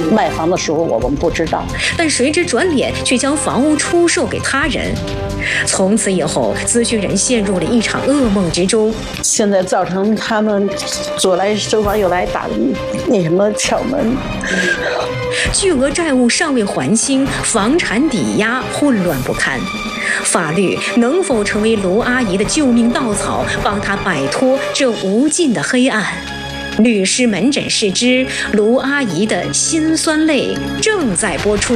卖房的时候我们不知道， 但谁知转脸却将房屋出售给他人。从此以后，咨询人陷入了一场噩梦之中。 现在造成他们左来收房，右来打那什么敲门。 巨额债务尚未还清，房产抵押混乱不堪。法律能否成为卢阿姨的救命稻草，帮她摆脱这无尽的黑暗？律师门诊室之卢阿姨的辛酸泪正在播出。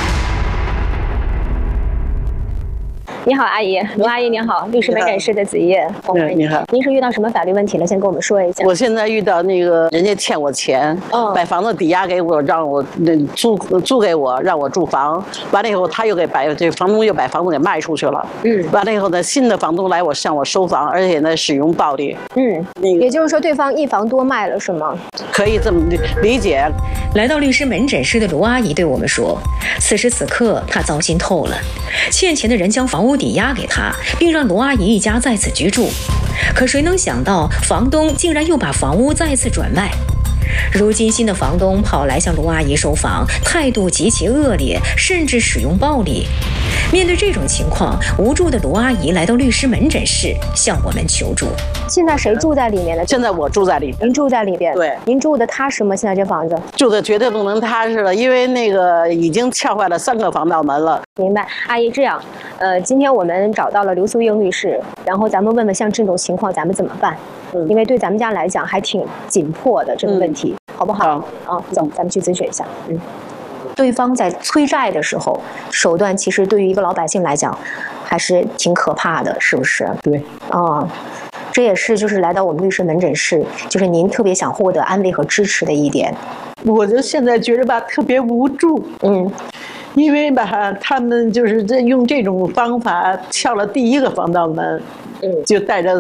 你好，阿姨，卢阿姨您好，律师门诊室的子叶。 你好， 您是遇到什么法律问题了？先跟我们说一下。 我现在遇到那个人家欠我钱，把房子抵押给我，让我租给我，让我住房。完了以后，他又这房东又把房子给卖出去了。完了以后呢，新的房东来向我收房，而且呢使用暴力。 也就是说，对方一房多卖了是吗？ 可以这么理解。 来到律师门诊室的卢阿姨对我们说，此时此刻她糟心透了，欠钱的人将房屋抵押给她，并让卢阿姨一家在此居住。可谁能想到，房东竟然又把房屋再次转卖。如今新的房东跑来向卢阿姨收房，态度极其恶劣，甚至使用暴力。面对这种情况，无助的卢阿姨来到律师门诊室向我们求助。 现在谁住在里面呢？ 现在我住在里面。 您住在里边？对。您住的踏实吗？现在这房子住的绝对不能踏实了，因为那个已经撬坏了3个防盗门了。 明白，阿姨，这样，今天我们找到了刘素英律师，然后咱们问问像这种情况咱们怎么办？因为对咱们家来讲还挺紧迫的这个问题，好不好？走，咱们去咨询一下。对方在催债的时候，手段其实对于一个老百姓来讲，还是挺可怕的，是不是？ 对。 这也是就是来到我们律师门诊室，就是您特别想获得安慰和支持的一点。 我就现在觉得吧，特别无助。因为吧，他们就是用这种方法撬了第1个防盗门，就带着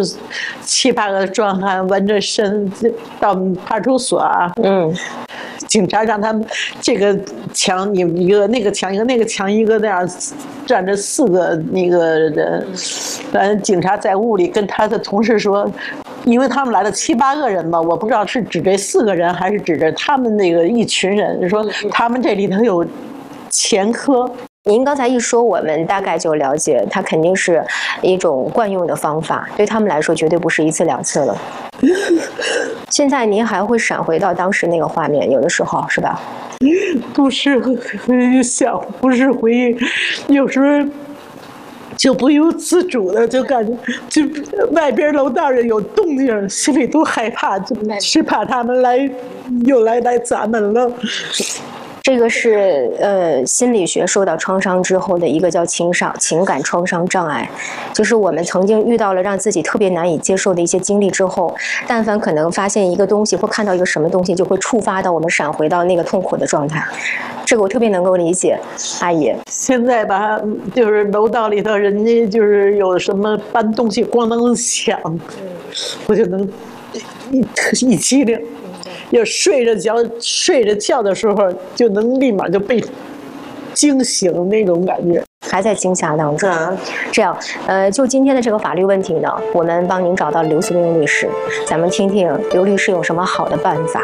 7、8个壮汉纹着身到派出所啊。警察让他们这个墙一个，那个墙一个，那个墙一个，那样站着4个那个人。警察在屋里跟他的同事说，因为他们来了7、8个人嘛，我不知道是指这4个人还是指着他们那个一群人，说他们这里头有前科。 您刚才一说，我们大概就了解，它肯定是一种惯用的方法，对他们来说绝对不是1次2次了。现在您还会闪回到当时那个画面，有的时候是吧？ 不是想，不是回忆，有时候就不由自主的就感觉，就外边楼道上有动静，心里都害怕，就是怕他们又来砸门了。 这个是心理学受到创伤之后的一个叫情感创伤障碍，就是我们曾经遇到了让自己特别难以接受的一些经历之后，但凡可能发现一个东西或看到一个什么东西，就会触发到我们闪回到那个痛苦的状态。这个我特别能够理解，阿姨。现在吧，就是楼道里头人家就是有什么搬东西咣当响，我就能一激灵。要睡着觉的时候，就能立马就被惊醒那种感觉， 还在惊吓当中。这样，就今天的这个法律问题呢，我们帮您找到刘素英律师，咱们听听刘律师有什么好的办法。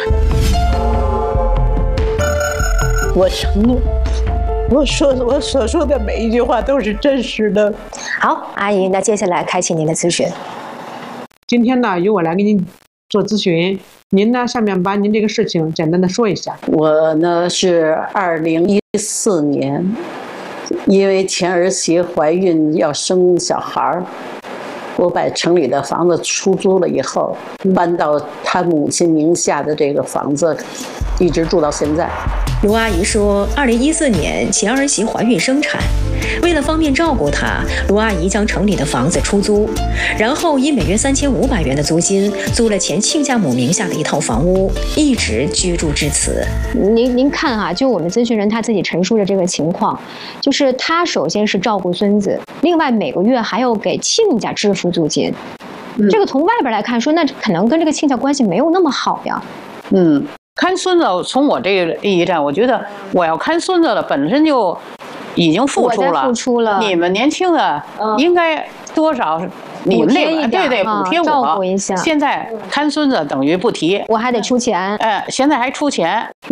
我承诺，我所说的每一句话都是真实的。 好，阿姨，那接下来开启您的咨询。 今天呢，由我来给您做咨询。您呢，下面把您这个事情简单的说一下。 我呢是2014年，因为前儿媳怀孕要生小孩，我把城里的房子出租了以后，搬到他母亲名下的这个房子，一直住到现在。 卢阿姨说，2014年前儿媳怀孕生产，为了方便照顾她，卢阿姨将城里的房子出租，然后以每月3500元的租金租了前亲家母名下的一套房屋，一直居住至此。 您看哈，就我们咨询人他自己陈述的这个情况，就是他首先是照顾孙子，另外每个月还要给亲家支付租金。这个从外边来看说，那可能跟这个亲家关系没有那么好呀。 看孙子，从我这个意义上，我觉得我要看孙子了，本身就已经付出了。你们年轻的应该多少，你们那个对补贴我， 照顾一下。 现在看孙子等于不提， 我还得出钱。 现在还出钱。